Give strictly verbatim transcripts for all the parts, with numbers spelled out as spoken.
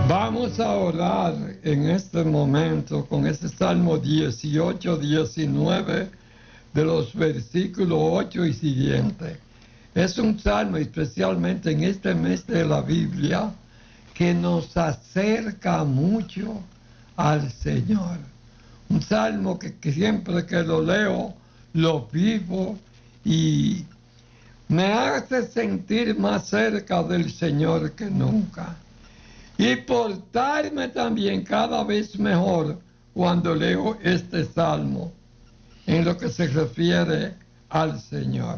Vamos a orar en este momento con este Salmo dieciocho, diecinueve de los versículos ocho y siguiente. Es un salmo, especialmente en este mes de la Biblia, que nos acerca mucho al Señor. Un salmo que, que siempre que lo leo, lo vivo y me hace sentir más cerca del Señor que nunca. Y portarme también cada vez mejor cuando leo este salmo en lo que se refiere al Señor.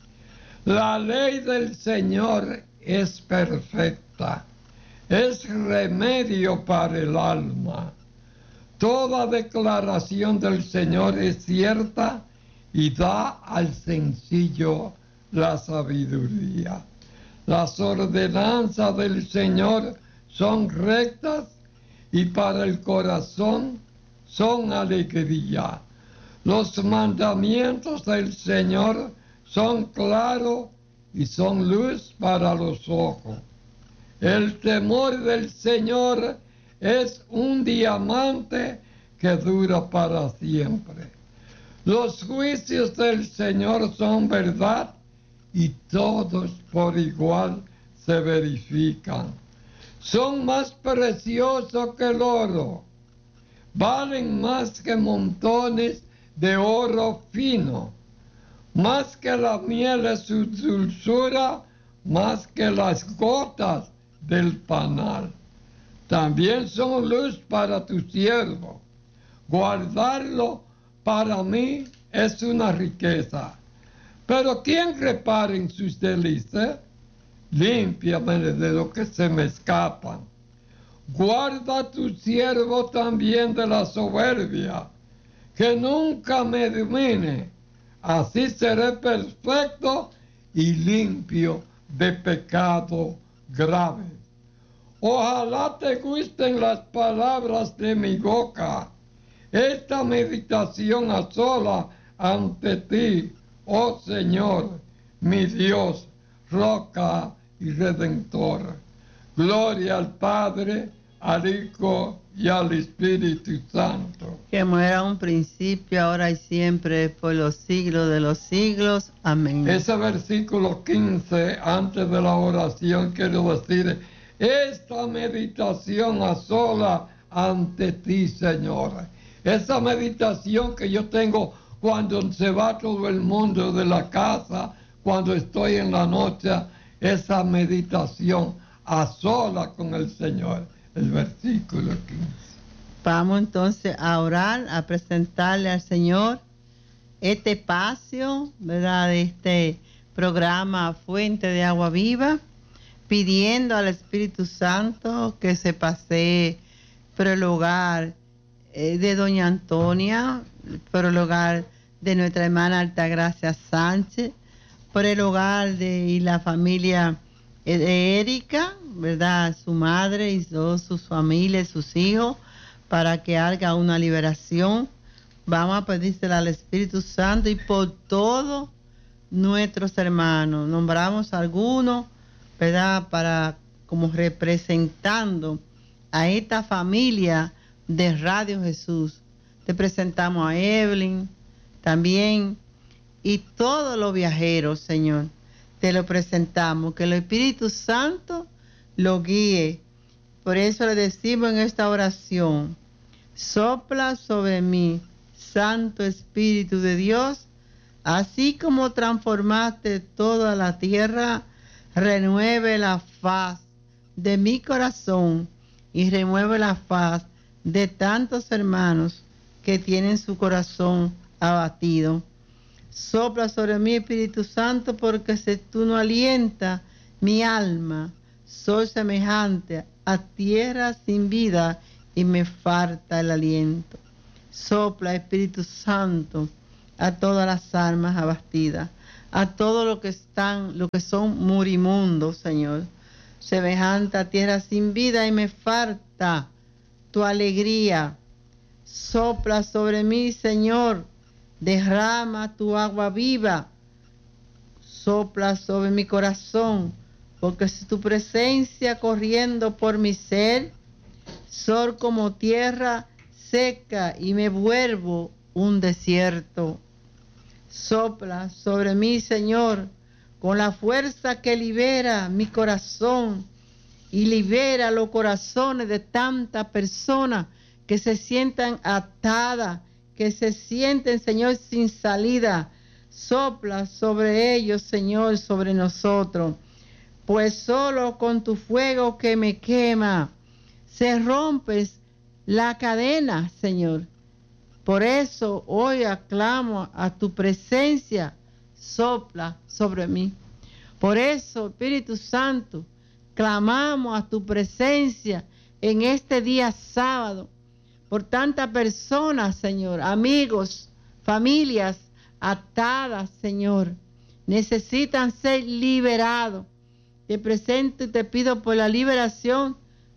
La ley del Señor es perfecta, es remedio para el alma. Toda declaración del Señor es cierta y da al sencillo la sabiduría. Las ordenanzas del Señor son rectas y para el corazón son alegría. Los mandamientos del Señor son claros y son luz para los ojos. El temor del Señor es un diamante que dura para siempre. Los juicios del Señor son verdad y todos por igual se verifican. Son más preciosos que el oro, valen más que montones de oro fino, más que la miel es su dulzura, más que las gotas del panal. También son luz para tu siervo, guardarlo para mí es una riqueza. Pero ¿quién repara en sus delicias? Límpiame de lo que se me escapan. Guarda a tu siervo también de la soberbia, que nunca me domine. Así seré perfecto y limpio de pecado grave. Ojalá te gusten las palabras de mi boca, esta meditación a sola ante ti, oh Señor, mi Dios, roca y redentor. Gloria al Padre, al Hijo y al Espíritu Santo. Que muera un principio, ahora y siempre, por los siglos de los siglos. Amén. Ese versículo quince, antes de la oración, quiero decir, esta meditación a sola ante ti, Señor. Esa meditación que yo tengo cuando se va todo el mundo de la casa, cuando estoy en la noche, esa meditación a sola con el Señor. El versículo quince. Vamos entonces a orar, a presentarle al Señor este espacio, ¿verdad?, de este programa Fuente de Agua Viva, pidiendo al Espíritu Santo que se pasee por el hogar eh, de doña Antonia, por el hogar de nuestra hermana Altagracia Sánchez, por el hogar de y la familia de Erika, ¿verdad?, su madre y todas sus familias, sus hijos, para que haga una liberación. Vamos a pedírsela al Espíritu Santo y por todos nuestros hermanos. Nombramos a algunos, ¿verdad?, para como representando a esta familia de Radio Jesús. Te presentamos a Evelyn también y todos los viajeros, Señor. Te lo presentamos, que el Espíritu Santo lo guíe. Por eso le decimos en esta oración: sopla sobre mí, Santo Espíritu de Dios, así como transformaste toda la tierra, renueve la faz de mi corazón y remueve la faz de tantos hermanos que tienen su corazón abatido. Sopla sobre mí, Espíritu Santo, porque si tú no alientas mi alma, soy semejante a tierra sin vida y me falta el aliento. Sopla, Espíritu Santo, a todas las almas abatidas, a todos los que están, los que son morimundos, Señor, semejante a tierra sin vida y me falta tu alegría. Sopla sobre mí, Señor, derrama tu agua viva, sopla sobre mi corazón, porque si tu presencia corriendo por mi ser, soy como tierra seca y me vuelvo un desierto. Sopla sobre mí, Señor, con la fuerza que libera mi corazón y libera los corazones de tantas personas que se sientan atadas, que se sienten, Señor, sin salida. Sopla sobre ellos, Señor, sobre nosotros, pues solo con tu fuego que me quema se rompe la cadena, Señor. Por eso hoy aclamo a tu presencia, sopla sobre mí. Por eso, Espíritu Santo, clamamos a tu presencia en este día sábado, por tantas personas, Señor, amigos, familias atadas, Señor, necesitan ser liberados. Te presento y te pido por la liberación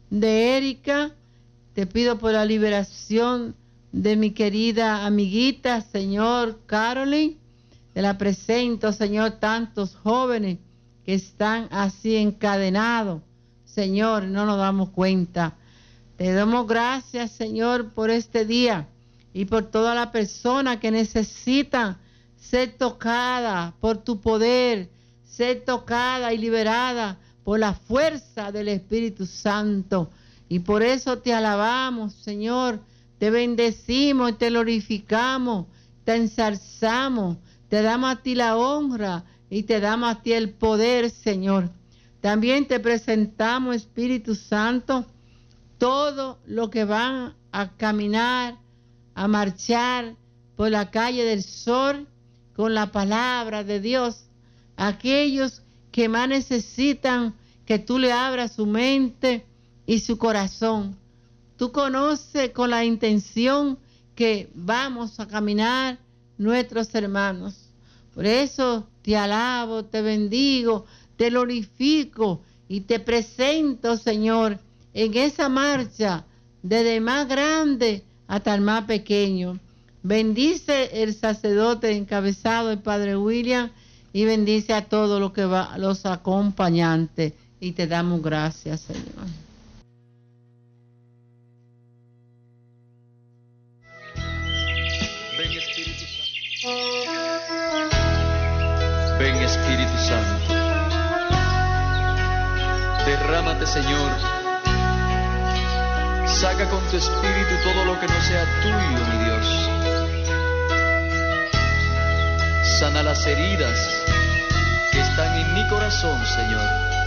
de Erika, te pido por la liberación de mi querida amiguita, Señor, Caroline. Te la presento, Señor, tantos jóvenes que están así encadenados. Señor, no nos damos cuenta. Te damos gracias, Señor, por este día y por toda la persona que necesita ser tocada por tu poder, ser tocada y liberada por la fuerza del Espíritu Santo. Y por eso te alabamos, Señor, te bendecimos y te glorificamos, te ensalzamos, te damos a ti la honra y te damos a ti el poder, Señor. También te presentamos, Espíritu Santo, todo lo que van a caminar, a marchar por la calle del Sol con la palabra de Dios. Aquellos que más necesitan que tú le abras su mente y su corazón. Tú conoces con la intención que vamos a caminar nuestros hermanos. Por eso te alabo, te bendigo, te glorifico y te presento, Señor, en esa marcha, desde el más grande hasta el más pequeño. Bendice el sacerdote encabezado, el Padre William, y bendice a todos los que va, los acompañantes. Y te damos gracias, Señor. Ven, Espíritu Santo. Ven, Espíritu Santo. Derrámate, Señor. Saca con tu espíritu todo lo que no sea tuyo, mi Dios. Sana las heridas que están en mi corazón, Señor.